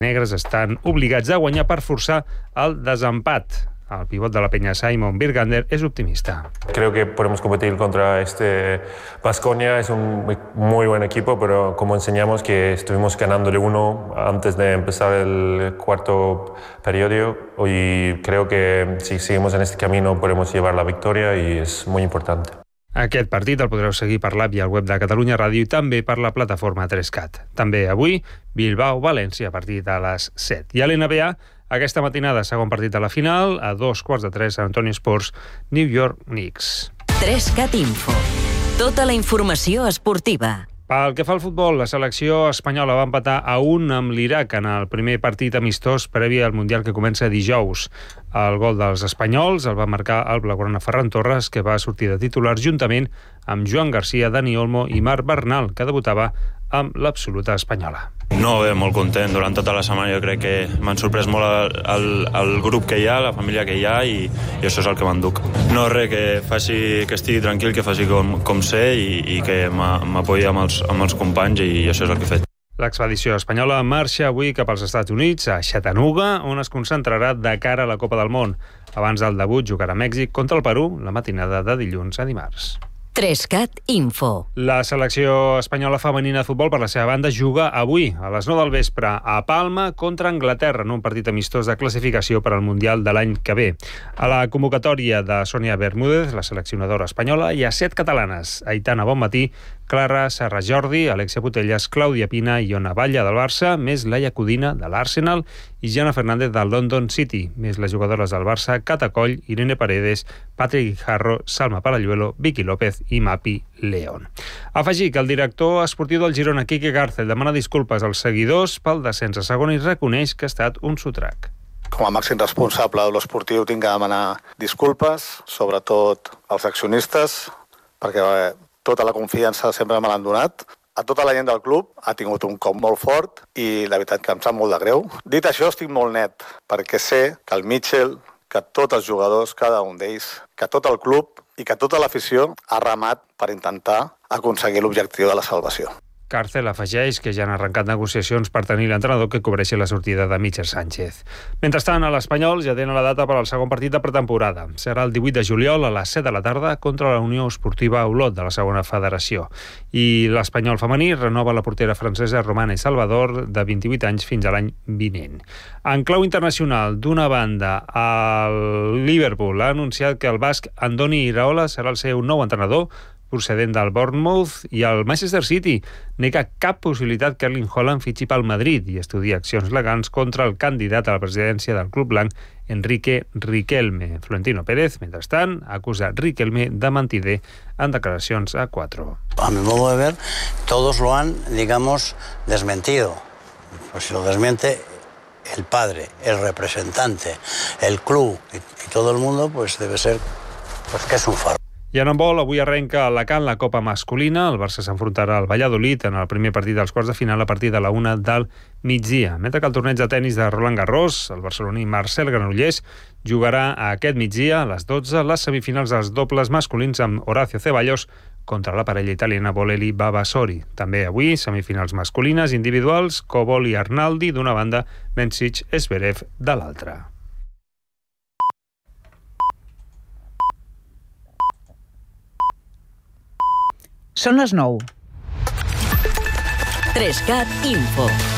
negres estan obligats a guanyar per forçar el desempat. El pivot de la Peña, Simon Birgander, es optimista. Creo que podemos competir contra Baskonia. Es un muy buen equipo, pero como enseñamos que estuvimos ganándole uno antes de empezar el cuarto periodo, y creo que si seguimos en este camino podemos llevar la victoria y es muy importante. Aquest partit el podreu seguir per l'app i al web de Catalunya Ràdio i també per la plataforma 3CAT. També avui, Bilbao-València a partir de les 7. I a l'NBA, aquesta matinada, segon partit de la final, a 2:15, Sant Antoni Sports, New York Knicks. 3CAT Info. Tota la informació esportiva. Pel que fa al futbol, la selecció espanyola va empatar a 1 amb l'Iraq en el primer partit amistós previ al Mundial que comença dijous. El gol dels espanyols el va marcar el blaugrana Ferran Torres, que va sortir de titular juntament amb Joan Garcia, Dani Olmo i Marc Bernal, que debutava amb l'absoluta espanyola. No, bé, molt content. Durant tota la setmana jo crec que m'han sorprès molt el grup que hi ha, la família que hi ha, i això és el que m'enduc. No, res, que estigui tranquil, que faci com sé i que m'apoyi amb els companys, i això és el que he fet. L'expedició espanyola marxa avui cap als Estats Units, a Chattanooga, on es concentrarà de cara a la Copa del Món. Abans del debut jugarà a Mèxic contra el Perú la matinada de dilluns a dimarts. 3CAT Info. La selecció espanyola femenina de futbol, per la seva banda, juga avui a les 9 del vespre a Palma contra Anglaterra en un partit amistós de classificació per al Mundial de l'any que ve. A la convocatòria de Sònia Bermúdez, la seleccionadora espanyola, hi ha 7 catalanes: Aitana Bonmatí, Clara Serra Jordi, Alexia Putellas, Clàudia Pina i Iona Batlle del Barça, més Laia Codina de l'Arsenal i Jana Fernández del London City, més les jugadores del Barça, Cata Coll, Irene Paredes, Patrick Guijarro, Salma Paralluelo, Vicky López i Mapi León. Afegir que el director esportiu del Girona, Quique Gárcel, demana disculpes als seguidors pel descens a segona i reconeix que ha estat un sotrac. Com a màxim responsable de l'esportiu tinc que demanar disculpes, sobretot als accionistes, perquè tota la confiança sempre me l'han donat. A tota la gent del club ha tingut un cop molt fort i la veritat que em sap molt de greu. Dit això, estic molt net, perquè sé que el Mitchell, que tots els jugadors, cada un d'ells, que tot el club i que tota l'afició ha remat per intentar aconseguir l'objectiu de la salvació. Càrcel afegeix que ja han arrencat negociacions per tenir l'entrenador que cobreixi la sortida de Mitchell Sánchez. Mentrestant, a l'Espanyol ja tenen la data per al segon partit de pretemporada. Serà el 18 de juliol a les 7 de la tarda contra la Unió Esportiva Olot de la segona federació. I l'Espanyol femení renova la portera francesa Romane Salvador, de 28 anys, fins a l'any vinent. En clau internacional, d'una banda, el Liverpool ha anunciat que el basc Andoni Iraola serà el seu nou entrenador, procedent del Bournemouth, i el Manchester City nega cap possibilitat que Erling Haaland fitxi pel Madrid i estudia accions legals contra el candidat a la presidència del club blanc, Enrique Riquelme. Florentino Pérez, mentrestant, acusa Riquelme de mentider en declaracions a 4. A mi modo de ver, todos lo han, digamos, desmentido. Pues si lo desmiente el padre, el representante, el club y todo el mundo, pues debe ser pues que es un faro. I en handbol, avui arrenca a Alacant la Copa masculina. El Barça s'enfrontarà al Valladolid en el primer partit dels quarts de final a partir de la 1 del migdia. Mentre que el torneig de tenis de Roland Garros, el barceloní Marcel Granollers jugarà aquest migdia a les 12 les semifinals dels dobles masculins amb Horacio Ceballos contra la parella italiana Bolelli Babasori. També avui, semifinals masculines individuals, Cobol i Arnaldi d'una banda, Mencic Zverev de l'altra. Són les 9. 3CAT Info.